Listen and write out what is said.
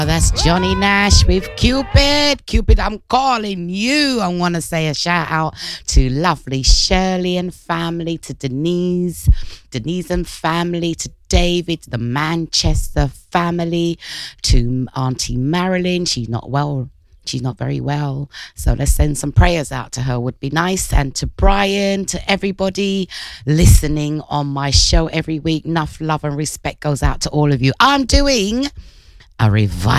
That's Johnny Nash with Cupid. Cupid, I'm calling you. I want to say a shout out to lovely Shirley and family, to Denise and family, to David, the Manchester family, to Auntie Marilyn. She's not well. She's not very well. So let's send some prayers out to her, would be nice. And to Brian, to everybody listening on my show every week. Enough love and respect goes out to all of you. I'm doing a revival